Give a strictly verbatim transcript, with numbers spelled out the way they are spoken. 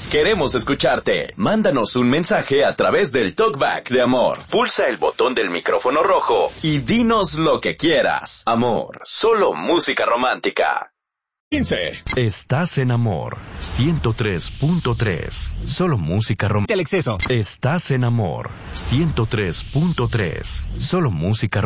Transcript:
Queremos escucharte. Mándanos un mensaje a través del TalkBack de Amor. Pulsa el botón del micrófono rojo y dinos lo que quieras. Amor, solo música romántica. quince. Estás en Amor ciento tres punto tres. Solo música romántica. El exceso. Estás en Amor ciento tres punto tres. Solo música romántica.